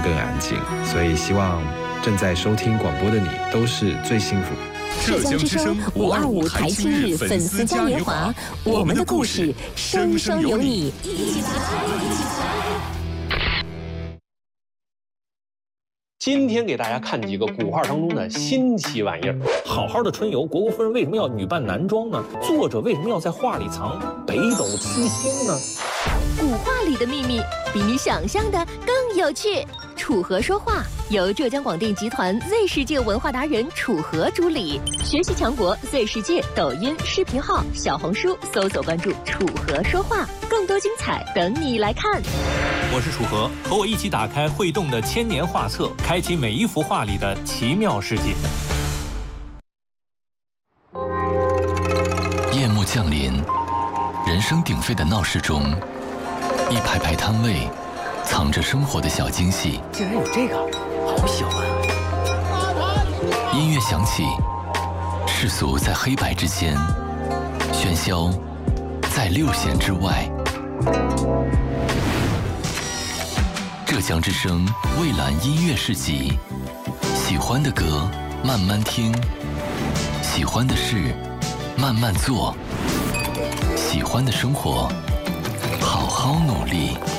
更安静。所以希望正在收听广播的你都是最幸福。 浙江之声525台庆日粉丝嘉年华，我们的故事生生有你，一起来！ 今天给大家看几个古画当中的新奇玩意儿。好好的春游，虢国夫人为什么要女扮男装呢？作者为什么要在画里藏北斗七星呢？ 古画里的秘密比你想象的更有趣。楚河说话由浙江广电集团 Z 世界文化达人楚河主理，学习强国 Z 世界抖音视频号、小红书搜索关注楚河说话，更多精彩等你来看。 我是楚河，和我一起打开会动的千年画册，开启每一幅画里的奇妙世界。 夜幕降临，人声鼎沸的闹市中，一排排摊位藏着生活的小惊喜。 竟然有这个，好小啊！ 音乐响起，世俗在黑白之间，喧嚣在六弦之外。浙江之声蔚蓝音乐市集，喜欢的歌慢慢听，喜欢的事慢慢做，喜欢的生活好好努力。